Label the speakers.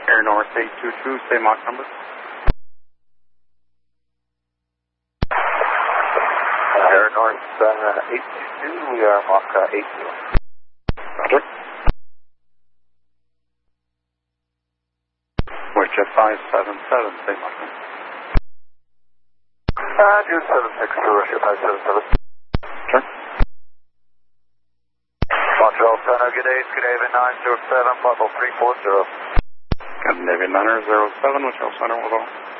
Speaker 1: Air North 822, same Mach number.
Speaker 2: Air North 822, we are Mach 82.
Speaker 1: Roger. WestJet 577, same Mach number.
Speaker 2: June 762, Russia 577.
Speaker 1: Sure.
Speaker 2: Montreal Center, good day, Scandinavian 907, Bravo 340.
Speaker 1: Scandinavian 907, Montreal Center, will go.